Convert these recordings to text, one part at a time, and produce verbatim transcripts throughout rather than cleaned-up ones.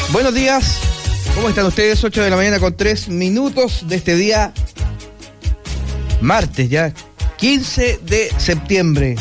Buenos días, ¿cómo están ustedes? ocho de la mañana con tres minutos de este día, martes ya, quince de septiembre.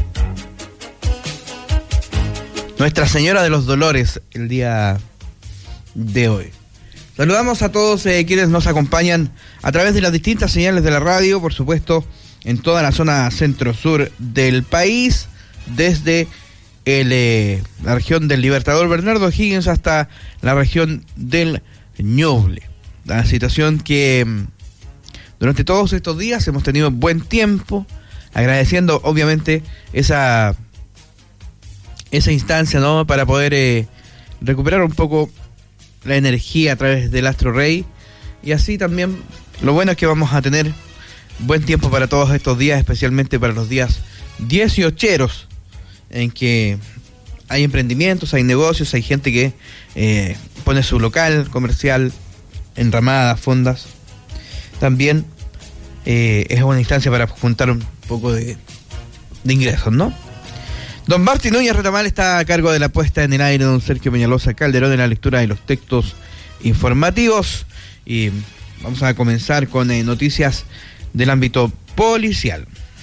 Nuestra Señora de los Dolores, el día de hoy. Saludamos a todos eh, quienes nos acompañan a través de las distintas señales de la radio, por supuesto, en toda la zona centro-sur del país, desde el, eh, la región del Libertador Bernardo Higgins hasta la región del Ñuble. La situación que durante todos estos días hemos tenido buen tiempo, agradeciendo obviamente esa, esa instancia, ¿no?, para poder eh, recuperar un poco la energía a través del Astro Rey, y así también lo bueno es que vamos a tener buen tiempo para todos estos días, especialmente para los días dieciocheros, en que hay emprendimientos, hay negocios, hay gente que eh, pone su local comercial, enramadas, fondas. También eh, es una instancia para juntar un poco de, de ingresos, ¿no? Don Martín Núñez Retamal está a cargo de la puesta en el aire, don Sergio Peñalosa Calderón en la lectura de los textos informativos, y vamos a comenzar con eh, noticias del ámbito policial.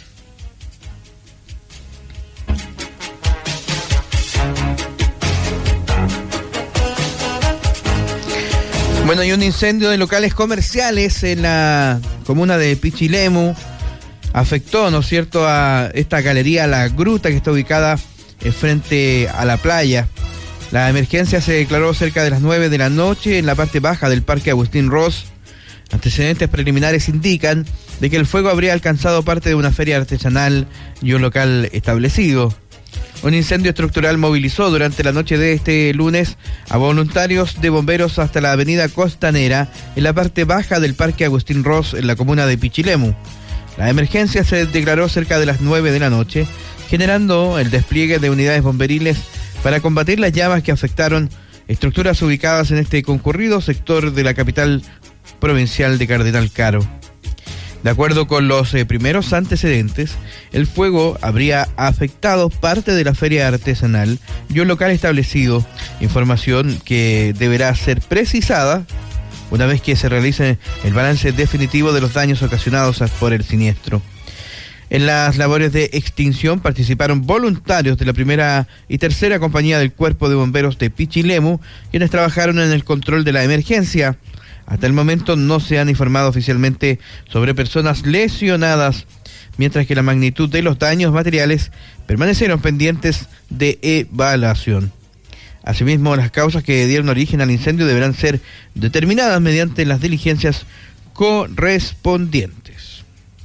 Bueno, hay un incendio de locales comerciales en la comuna de Pichilemu. Afectó, ¿no es cierto?, a esta galería La Gruta, que está ubicada frente a la playa. La emergencia se declaró cerca de las nueve de la noche en la parte baja del Parque Agustín Ross. Antecedentes preliminares indican de que el fuego habría alcanzado parte de una feria artesanal y un local establecido. Un incendio estructural movilizó durante la noche de este lunes a voluntarios de bomberos hasta la avenida Costanera, en la parte baja del Parque Agustín Ross, en la comuna de Pichilemu. La emergencia se declaró cerca de las nueve de la noche, generando el despliegue de unidades bomberiles para combatir las llamas que afectaron estructuras ubicadas en este concurrido sector de la capital provincial de Cardenal Caro. De acuerdo con los eh, primeros antecedentes, el fuego habría afectado parte de la feria artesanal y un local establecido, información que deberá ser precisada una vez que se realice el balance definitivo de los daños ocasionados por el siniestro. En las labores de extinción participaron voluntarios de la primera y tercera compañía del Cuerpo de Bomberos de Pichilemu, quienes trabajaron en el control de la emergencia. Hasta el momento no se han informado oficialmente sobre personas lesionadas, mientras que la magnitud de los daños materiales permanecieron pendientes de evaluación. Asimismo, las causas que dieron origen al incendio deberán ser determinadas mediante las diligencias correspondientes.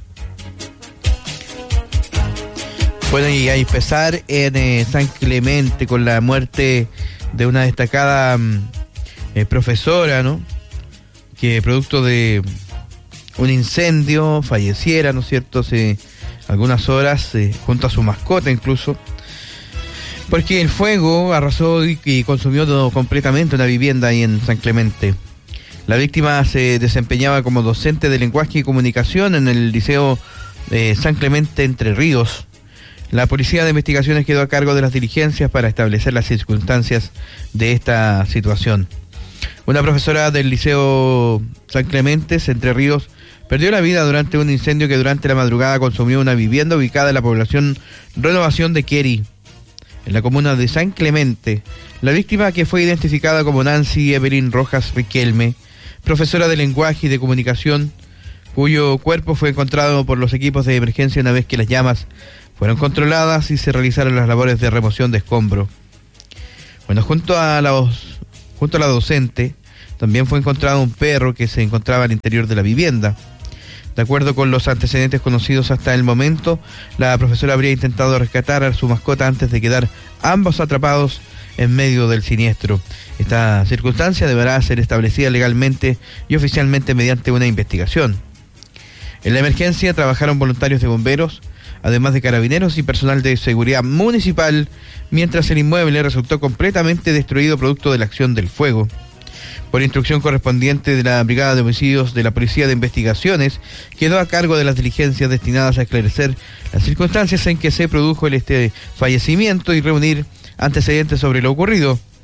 Bueno, y hay pesar en eh, San Clemente con la muerte de una destacada eh, profesora, ¿no?, que producto de un incendio falleciera, ¿no es cierto?, hace algunas horas, eh, junto a su mascota incluso, porque el fuego arrasó y, y consumió todo, completamente una vivienda ahí en San Clemente. La víctima se desempeñaba como docente de lenguaje y comunicación en el Liceo eh, San Clemente Entre Ríos. La Policía de Investigaciones quedó a cargo de las diligencias para establecer las circunstancias de esta situación. Una profesora del Liceo San Clemente Entre Ríos perdió la vida durante un incendio que durante la madrugada consumió una vivienda ubicada en la población Renovación de Queri, en la comuna de San Clemente. La víctima, que fue identificada como Nancy Evelyn Rojas Riquelme, profesora de lenguaje y de comunicación, cuyo cuerpo fue encontrado por los equipos de emergencia una vez que las llamas fueron controladas y se realizaron las labores de remoción de escombro. Bueno, junto a los, junto a la docente también fue encontrado un perro que se encontraba al interior de la vivienda. De acuerdo con los antecedentes conocidos hasta el momento, la profesora habría intentado rescatar a su mascota antes de quedar ambos atrapados en medio del siniestro. Esta circunstancia deberá ser establecida legalmente y oficialmente mediante una investigación. En la emergencia trabajaron voluntarios de bomberos, además de carabineros y personal de seguridad municipal, mientras el inmueble resultó completamente destruido producto de la acción del fuego. Por instrucción correspondiente de la Brigada de Homicidios de la Policía de Investigaciones, quedó a cargo de las diligencias destinadas a esclarecer las circunstancias en que se produjo el este fallecimiento y reunir antecedentes sobre lo ocurrido.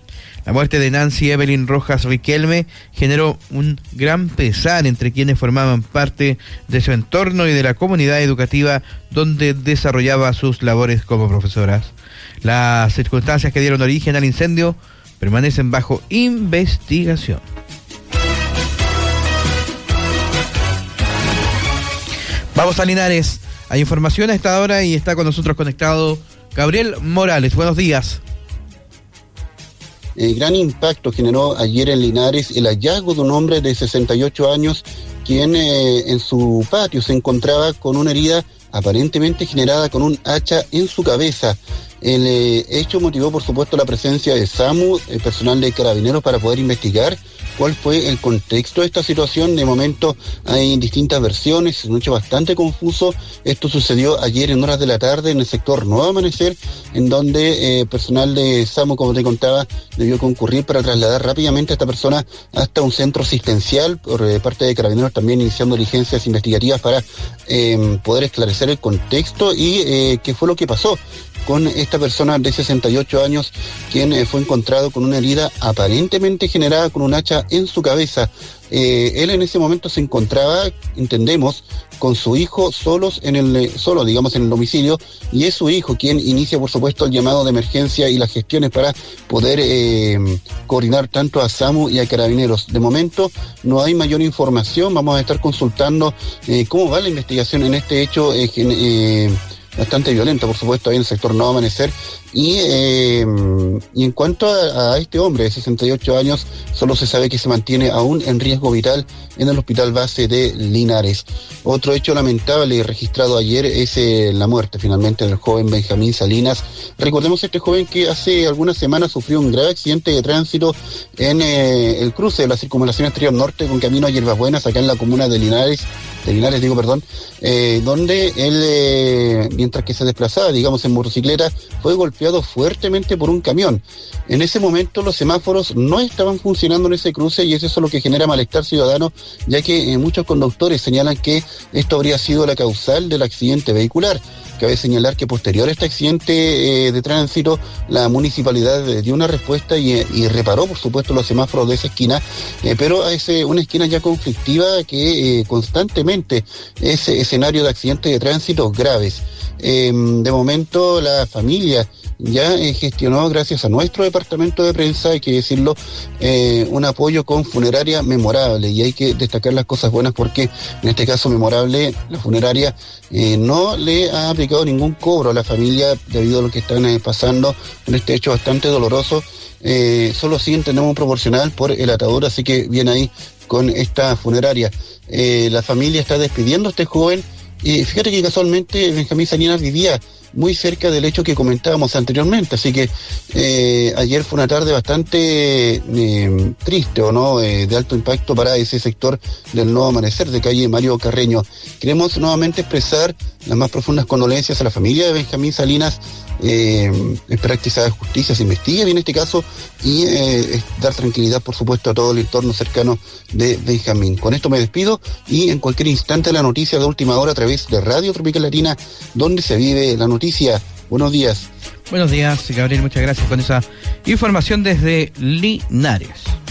La muerte de Nancy Evelyn Rojas Riquelme generó un gran pesar entre quienes formaban parte de su entorno y de la comunidad educativa donde desarrollaba sus labores como profesoras. Las circunstancias que dieron origen al incendio permanecen bajo investigación. Vamos a Linares. Hay información a esta hora y está con nosotros conectado Gabriel Morales. Buenos días. Eh, gran impacto generó ayer en Linares el hallazgo de un hombre de sesenta y ocho años, quien eh, en su patio se encontraba con una herida aparentemente generada con un hacha en su cabeza. El eh, hecho motivó, por supuesto, la presencia de SAMU, el personal de Carabineros, para poder investigar cuál fue el contexto de esta situación. De momento hay distintas versiones, es un hecho bastante confuso. Esto sucedió ayer en horas de la tarde en el sector Nuevo Amanecer, en donde eh, personal de SAMU, como te contaba, debió concurrir para trasladar rápidamente a esta persona hasta un centro asistencial, por eh, parte de Carabineros también iniciando diligencias investigativas para eh, poder esclarecer el contexto y eh, qué fue lo que pasó con esta persona de sesenta y ocho años, quien eh, fue encontrado con una herida aparentemente generada con un hacha en su cabeza. Eh, él en ese momento se encontraba, entendemos, con su hijo solos en el, solo, digamos, en el domicilio, y es su hijo quien inicia, por supuesto, el llamado de emergencia y las gestiones para poder eh, coordinar tanto a SAMU y a Carabineros. De momento no hay mayor información, vamos a estar consultando eh, cómo va la investigación en este hecho eh, eh, bastante violenta, por supuesto, ahí en el sector Nuevo Amanecer. Y, eh, y en cuanto a, a este hombre de sesenta y ocho años, solo se sabe que se mantiene aún en riesgo vital en el hospital base de Linares. Otro hecho lamentable registrado ayer es eh, la muerte finalmente del joven Benjamín Salinas. Recordemos este joven que hace algunas semanas sufrió un grave accidente de tránsito en eh, el cruce de la circunvalación exterior norte con camino a Hierbas Buenas, acá en la comuna de Linares, de Linares digo, perdón, eh, donde él, eh, mientras que se desplazaba, digamos, en motocicleta, fue golpeado fuertemente por un camión. En ese momento los semáforos no estaban funcionando en ese cruce y es eso lo que genera malestar ciudadano, ya que eh, muchos conductores señalan que esto habría sido la causal del accidente vehicular. Cabe señalar que posterior a este accidente eh, de tránsito, la municipalidad dio una respuesta y, y reparó, por supuesto, los semáforos de esa esquina, eh, pero es eh, una esquina ya conflictiva que eh, constantemente es escenario de accidentes de tránsito graves. Eh, de momento la familia ya eh, gestionó, gracias a nuestro departamento de prensa, hay que decirlo, eh, un apoyo con funeraria memorable, y hay que destacar las cosas buenas porque en este caso memorable, la funeraria eh, no le ha aplicado ningún cobro a la familia debido a lo que están eh, pasando en este hecho bastante doloroso. Eh, solo sí entendemos un proporcional por el atador, así que bien ahí con esta funeraria. Eh, la familia está despidiendo a este joven. Y fíjate que casualmente Benjamín Salinas vivía muy cerca del hecho que comentábamos anteriormente, así que eh, ayer fue una tarde bastante eh, triste, o no, eh, de alto impacto para ese sector del Nuevo Amanecer de calle Mario Carreño. Queremos nuevamente expresar las más profundas condolencias a la familia de Benjamín Salinas, eh, esperar que se haga justicia, se investigue bien este caso y eh, dar tranquilidad, por supuesto, a todo el entorno cercano de Benjamín. Con esto me despido y en cualquier instante la noticia de última hora a través de Radio Tropical Latina, donde se vive la noticia. Buenos días. Buenos días, Gabriel, muchas gracias con esa información desde Linares.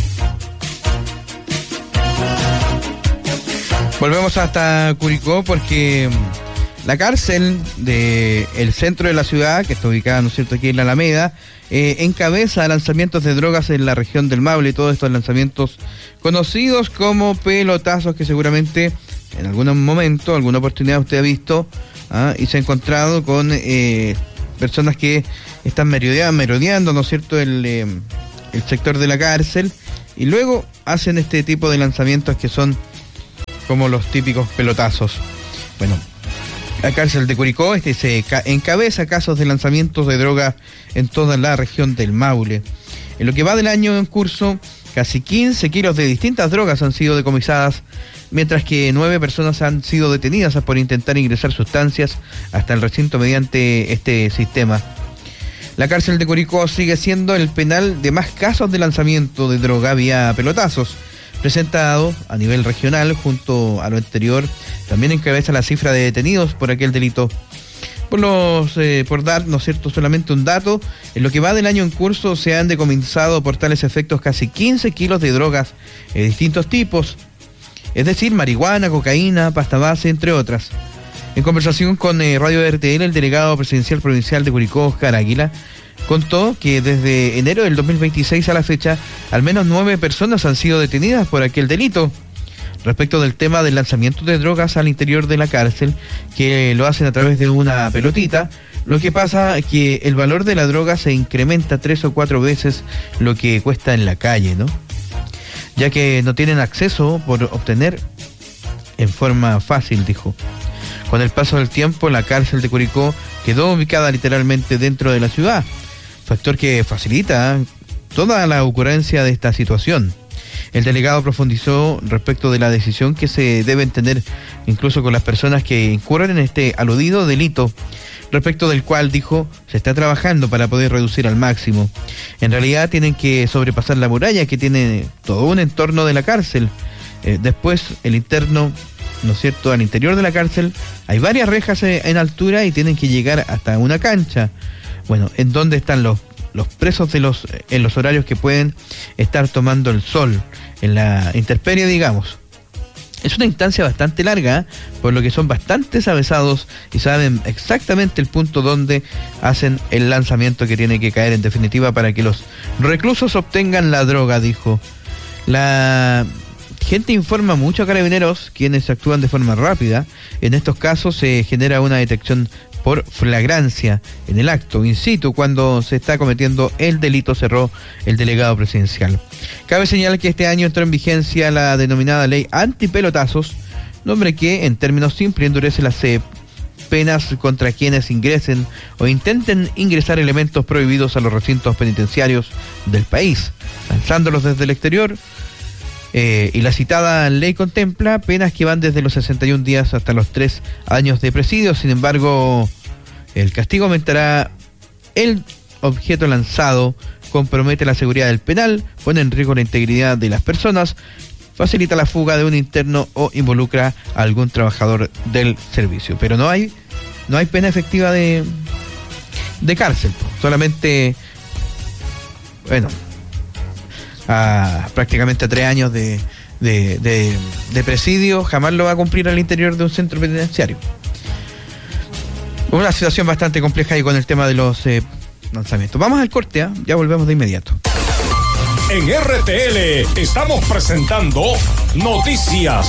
Volvemos hasta Curicó porque la cárcel del centro de la ciudad, que está ubicada, ¿no es cierto?, aquí en la Alameda, eh, encabeza lanzamientos de drogas en la región del Maule, todos estos lanzamientos conocidos como pelotazos que seguramente en algún momento, alguna oportunidad usted ha visto, ¿ah?, y se ha encontrado con eh, personas que están merodeando, merodeando, ¿no es cierto?, el, eh, el sector de la cárcel, y luego hacen este tipo de lanzamientos que son como los típicos pelotazos. Bueno, la cárcel de Curicó este se encabeza casos de lanzamientos de drogas en toda la región del Maule. En lo que va del año en curso, casi quince kilos de distintas drogas han sido decomisadas, mientras que nueve personas han sido detenidas por intentar ingresar sustancias hasta el recinto mediante este sistema. La cárcel de Curicó sigue siendo el penal de más casos de lanzamiento de droga vía pelotazos, presentado a nivel regional. Junto a lo anterior, también encabeza la cifra de detenidos por aquel delito. Por los, eh, por dar, ¿no es cierto?, solamente un dato, en lo que va del año en curso se han decomisado por tales efectos casi quince kilos de drogas de distintos tipos, es decir, marihuana, cocaína, pasta base, entre otras. En conversación con eh, Radio R T L, el delegado presidencial provincial de Curicó, Oscar Águila, contó que desde enero del dos mil veintiséis a la fecha, al menos nueve personas han sido detenidas por aquel delito. Respecto del tema del lanzamiento de drogas al interior de la cárcel, que lo hacen a través de una pelotita, lo que pasa es que el valor de la droga se incrementa tres o cuatro veces lo que cuesta en la calle, ¿no? Ya que no tienen acceso por obtener en forma fácil, dijo. Con el paso del tiempo, la cárcel de Curicó quedó ubicada literalmente dentro de la ciudad, factor que facilita toda la ocurrencia de esta situación. El delegado profundizó respecto de la decisión que se deben tener incluso con las personas que incurren en este aludido delito, respecto del cual, dijo, se está trabajando para poder reducir al máximo. En realidad tienen que sobrepasar la muralla que tiene todo un entorno de la cárcel. Eh, después, el interno, ¿no es cierto?, al interior de la cárcel hay varias rejas en altura y tienen que llegar hasta una cancha. Bueno, ¿en dónde están los los presos de los en los horarios que pueden estar tomando el sol, en la intemperie, digamos? Es una instancia bastante larga, ¿eh? Por lo que son bastante avesados y saben exactamente el punto donde hacen el lanzamiento que tiene que caer en definitiva para que los reclusos obtengan la droga, dijo. La gente informa mucho a Carabineros, quienes actúan de forma rápida. En estos casos se genera una detección por flagrancia en el acto, in situ, cuando se está cometiendo el delito, cerró el delegado presidencial. Cabe señalar que este año entró en vigencia la denominada ley antipelotazos, nombre que, en términos simples, endurece las eh, penas contra quienes ingresen o intenten ingresar elementos prohibidos a los recintos penitenciarios del país, lanzándolos desde el exterior. Eh, y la citada ley contempla penas que van desde los sesenta y un días hasta los tres años de presidio. Sin embargo, el castigo aumentará. El objeto lanzado compromete la seguridad del penal, pone en riesgo la integridad de las personas, facilita la fuga de un interno o involucra a algún trabajador del servicio. Pero no hay no hay pena efectiva de, de cárcel, solamente, bueno, a prácticamente a tres años de, de, de, de presidio, jamás lo va a cumplir al interior de un centro penitenciario. Una situación bastante compleja ahí con el tema de los eh, lanzamientos. Vamos al corte, ¿eh? Ya volvemos de inmediato. En R T L estamos presentando Noticias.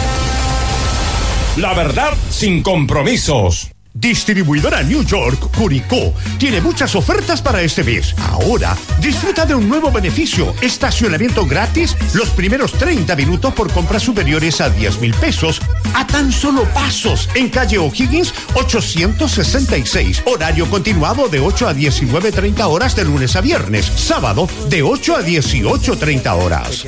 La verdad sin compromisos. Distribuidora New York, Curicó, tiene muchas ofertas para este mes. Ahora, disfruta de un nuevo beneficio: estacionamiento gratis los primeros treinta minutos por compras superiores a diez mil pesos, a tan solo pasos, en calle O'Higgins ochocientos sesenta y seis. Horario continuado de ocho a diecinueve treinta horas de lunes a viernes. Sábado de ocho a dieciocho treinta horas.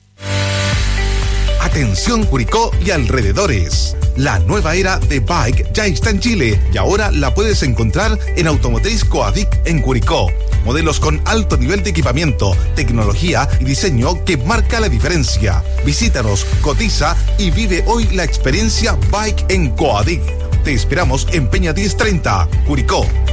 Atención Curicó y alrededores. La nueva era de bike ya está en Chile y ahora la puedes encontrar en Automotriz Coadic en Curicó. Modelos con alto nivel de equipamiento, tecnología y diseño que marca la diferencia. Visítanos, cotiza y vive hoy la experiencia Bike en Coadic. Te esperamos en Peña diez treinta, Curicó.